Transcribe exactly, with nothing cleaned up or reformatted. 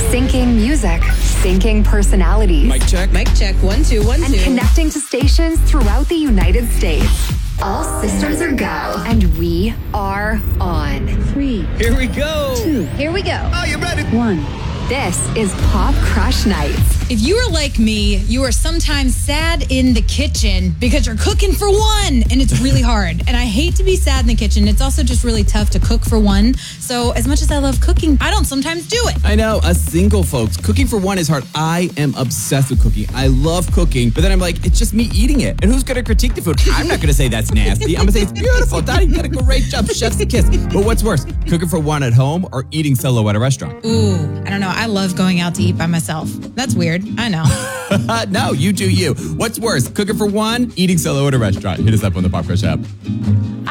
Syncing music, syncing personalities. Mic check. Mic check. One, two, one, and two. connecting to stations throughout the United States. All systems are go. And we are on. Three. Here we go. Two. Here we go. Are you ready? One. This is Pop Crush Nights. If you are like me, you are sometimes sad in the kitchen because you're cooking for one and it's really hard. And I hate to be sad in the kitchen. It's also just really tough to cook for one. So as much as I love cooking, I don't sometimes do it. I know, us single folks, cooking for one is hard. I am obsessed with cooking. I love cooking, but then I'm like, it's just me eating it. And who's going to critique the food? I'm not going to say that's nasty. I'm going to say it's beautiful. Donnie did a great job. Chef's kiss. But what's worse, cooking for one at home or eating solo at a restaurant? Ooh, I don't know. I love going out to eat by myself. That's weird. I know. No, you do you. What's worse, cooking for one, eating solo at a restaurant? Hit us up on the Pop Crush app.